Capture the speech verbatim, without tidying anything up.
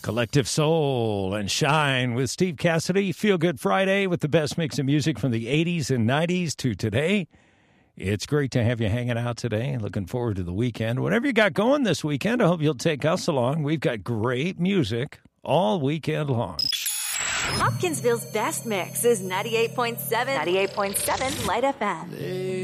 Collective Soul and Shine with Steve Cassidy. Feel Good Friday with the best mix of music from the eighties and nineties to today. It's great to have you hanging out today. Looking forward to the weekend. Whatever you got going this weekend, I hope you'll take us along. We've got great music all weekend long. Hopkinsville's best mix is ninety-eight point seven, ninety-eight point seven Light F M.